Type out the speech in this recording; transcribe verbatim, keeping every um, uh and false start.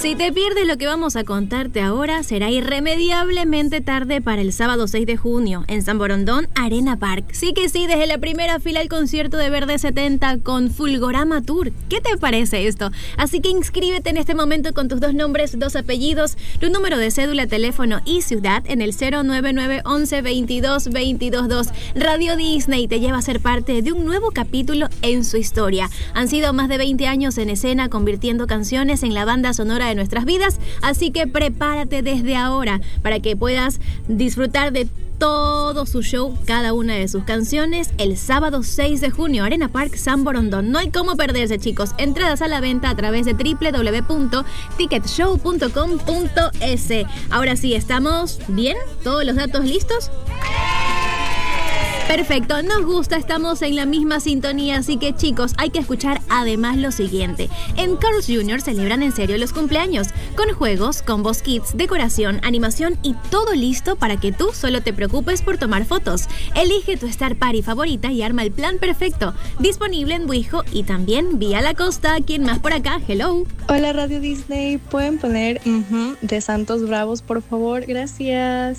Si te pierdes lo que vamos a contarte ahora, será irremediablemente tarde para el sábado seis de junio en San Borondón Arena Park. Sí que sí, desde la primera fila el concierto de Verde setenta con Fulgorama Tour. ¿Qué te parece esto? Así que inscríbete en este momento con tus dos nombres, dos apellidos, tu número de cédula, teléfono y ciudad en el cero nueve nueve once veintidós veintidós dos. Radio Disney te lleva a ser parte de un nuevo capítulo en su historia. Han sido más de veinte años en escena convirtiendo canciones en la banda sonora de nuestras vidas, así que prepárate desde ahora para que puedas disfrutar de todo su show, cada una de sus canciones, el sábado seis de junio, Arena Park, San Borondón. No hay cómo perderse, chicos. Entradas a la venta a través de doble u doble u doble u punto ticket show punto com punto es. Ahora sí, ¿estamos bien? ¿Todos los datos listos? Perfecto, nos gusta, estamos en la misma sintonía, así que chicos, hay que escuchar además lo siguiente. En Carl's junior celebran en serio los cumpleaños, con juegos, combos kits, decoración, animación y todo listo para que tú solo te preocupes por tomar fotos. Elige tu Star Party favorita y arma el plan perfecto. Disponible en Buijo y también vía La Costa. ¿Quién más por acá? Hello. Hola Radio Disney, ¿pueden poner uh-huh, de Santos Bravos, por favor? Gracias.